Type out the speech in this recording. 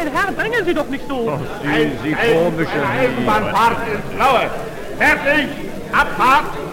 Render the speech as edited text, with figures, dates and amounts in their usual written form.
mein Herr, drängen Sie doch nicht so. Oh, Sie komische Eisenbahnfahrt ins Blaue. Fertig, Abfahrt.